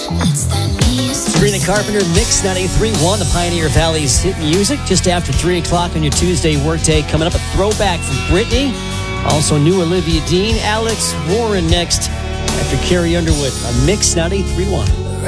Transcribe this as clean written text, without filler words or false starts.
Sabrina Carpenter, Mix 98.3.1, the Pioneer Valley's hit music. Just after 3 o'clock on your Tuesday workday. Coming up, a throwback from Britney. Also, new Olivia Dean, Alex Warren next after Carrie Underwood on Mix 98.3.1.